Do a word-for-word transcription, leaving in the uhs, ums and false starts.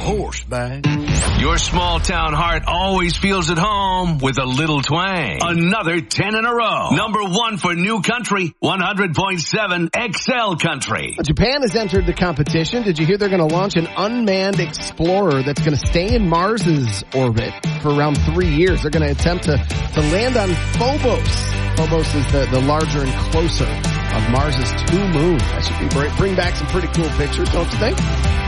horseback. Your small town heart always feels at home with a little twang. Another ten in a row. Number one for new country, one hundred point seven X L Country. Japan has entered the competition. Did you hear they're going to launch an unmanned explorer that's going to stay in Mars's orbit for around three years? They're going to attempt to, to land on Phobos. Phobos is the, the larger and closer of Mars's two moons. That should be great. Bring back some pretty cool pictures, don't you think?